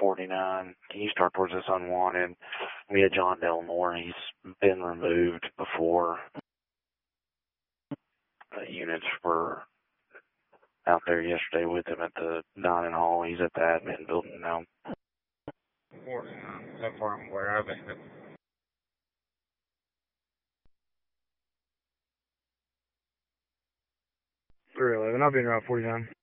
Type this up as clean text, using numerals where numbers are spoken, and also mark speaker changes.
Speaker 1: 49. Can you start towards this unwanted? We had John Delmore. He's been removed before. Units were out there yesterday with him at the dining hall. He's at the admin building now. 49. So far I'm aware of it.
Speaker 2: I'll be in Route 49.